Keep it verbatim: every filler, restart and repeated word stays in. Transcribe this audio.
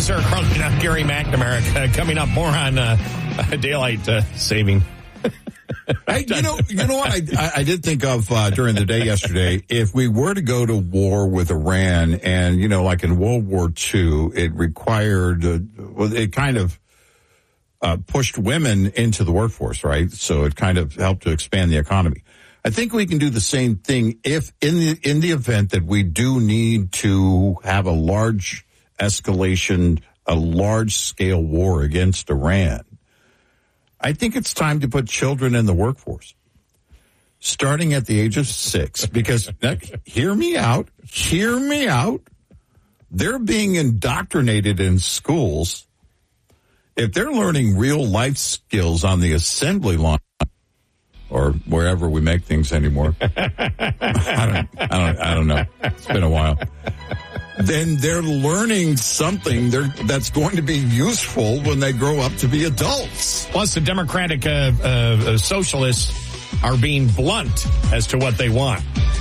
Sarah Carlin. I'm Gary McNamara. Uh, coming up, more on uh, daylight uh, saving. I, you know, you know what I, I did think of uh, during the day yesterday. If we were to go to war with Iran, and you know, like in World War Two, it required, uh, well, it kind of uh, pushed women into the workforce, right? So it kind of helped to expand the economy. I think we can do the same thing if, in the in the event that we do need to have a large escalation, a large scale war against Iran. I think it's time to put children in the workforce, starting at the age of six, because, hear me out, hear me out, they're being indoctrinated in schools. If they're learning real life skills on the assembly line, or wherever we make things anymore, I don't, I don't, I don't know, it's been a while, then they're learning something they're, that's going to be useful when they grow up to be adults. Plus, the Democratic uh, uh, socialists are being blunt as to what they want.